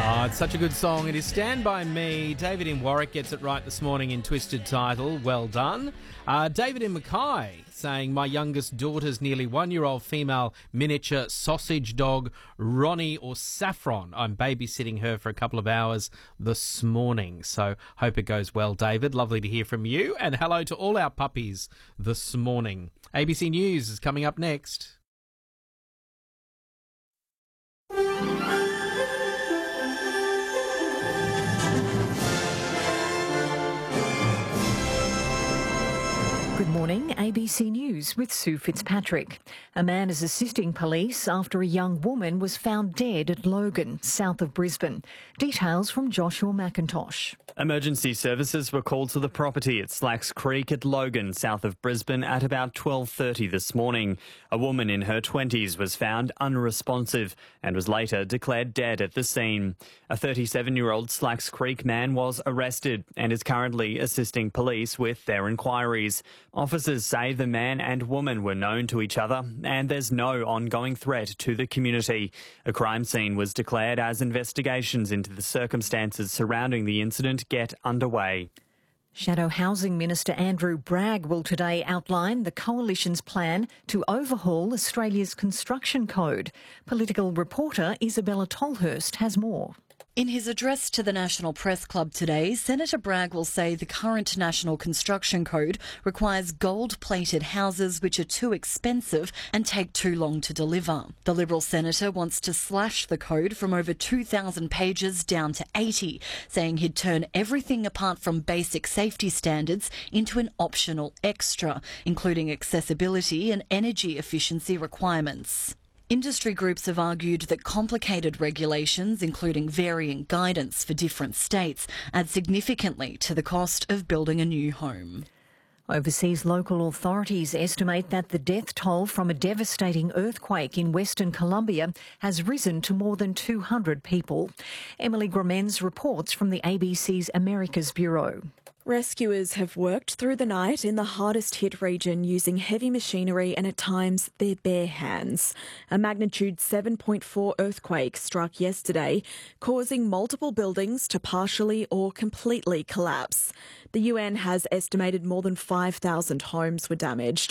Oh, it's such a good song. It is Stand By Me. David in Warwick gets it right this morning in Twisted Title. Well done. David in Mackay saying, my youngest daughter's nearly 1-year-old female miniature sausage dog, Ronnie or Saffron. I'm babysitting her for a couple of hours this morning. So hope it goes well, David. Lovely to hear from you. And hello to all our puppies this morning. ABC News is coming up next. Good morning, ABC News with Sue Fitzpatrick. A man is assisting police after a young woman was found dead at Logan, south of Brisbane. Details from Joshua McIntosh. Emergency services were called to the property at Slacks Creek at Logan, south of Brisbane, at about 12:30 this morning. A woman in her 20s was found unresponsive and was later declared dead at the scene. A 37-year-old Slacks Creek man was arrested and is currently assisting police with their inquiries. Officers say the man and woman were known to each other and there's no ongoing threat to the community. A crime scene was declared as investigations into the circumstances surrounding the incident get underway. Shadow Housing Minister Andrew Bragg will today outline the Coalition's plan to overhaul Australia's construction code. Political reporter Isabella Tolhurst has more. In his address to the National Press Club today, Senator Bragg will say the current National Construction Code requires gold-plated houses which are too expensive and take too long to deliver. The Liberal senator wants to slash the code from over 2,000 pages down to 80, saying he'd turn everything apart from basic safety standards into an optional extra, including accessibility and energy efficiency requirements. Industry groups have argued that complicated regulations, including varying guidance for different states, add significantly to the cost of building a new home. Overseas local authorities estimate that the death toll from a devastating earthquake in Western Colombia has risen to more than 200 people. Emily Gramenz reports from the ABC's Americas Bureau. Rescuers have worked through the night in the hardest hit region using heavy machinery and at times their bare hands. A magnitude 7.4 earthquake struck yesterday, causing multiple buildings to partially or completely collapse. The UN has estimated more than 5,000 homes were damaged.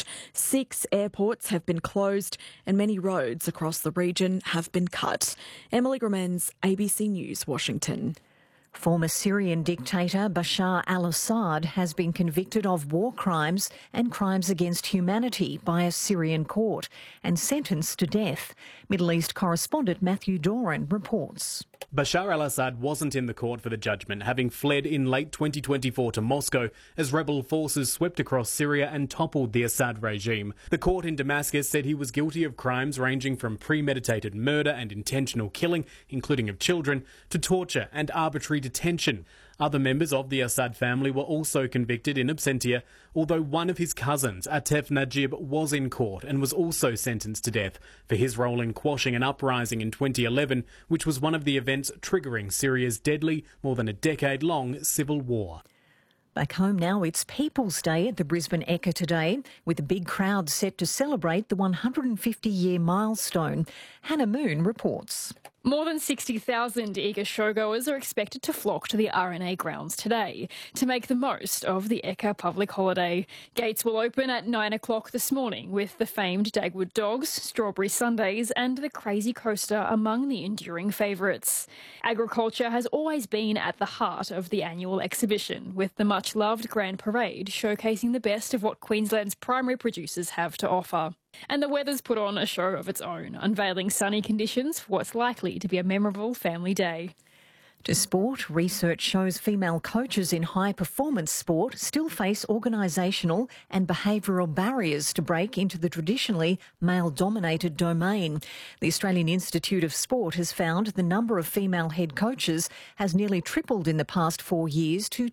6 airports have been closed and many roads across the region have been cut. Emily Gramenz, ABC News, Washington. Former Syrian dictator Bashar al-Assad has been convicted of war crimes and crimes against humanity by a Syrian court and sentenced to death. Middle East correspondent Matthew Doran reports. Bashar al-Assad wasn't in the court for the judgment, having fled in late 2024 to Moscow as rebel forces swept across Syria and toppled the Assad regime. The court in Damascus said he was guilty of crimes ranging from premeditated murder and intentional killing, including of children, to torture and arbitrary detention. Other members of the Assad family were also convicted in absentia, although one of his cousins, Atef Najib, was in court and was also sentenced to death for his role in quashing an uprising in 2011, which was one of the events triggering Syria's deadly, more than a decade-long civil war. Back home now, it's People's Day at the Brisbane Ekka today, with a big crowd set to celebrate the 150-year milestone. Hannah Moon reports. More than 60,000 eager showgoers are expected to flock to the RNA grounds today to make the most of the Ekka public holiday. Gates will open at 9 o'clock this morning with the famed Dagwood Dogs, Strawberry Sundays and the Crazy Coaster among the enduring favourites. Agriculture has always been at the heart of the annual exhibition, with the much-loved Grand Parade showcasing the best of what Queensland's primary producers have to offer. And the weather's put on a show of its own, unveiling sunny conditions for what's likely to be a memorable family day. To sport, research shows female coaches in high-performance sport still face organisational and behavioural barriers to break into the traditionally male-dominated domain. The Australian Institute of Sport has found the number of female head coaches has nearly tripled in the past 4 years to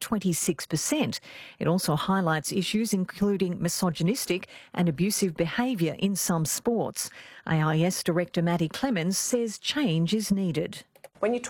26%. It also highlights issues including misogynistic and abusive behaviour in some sports. AIS Director Matty Clemens says change is needed. When you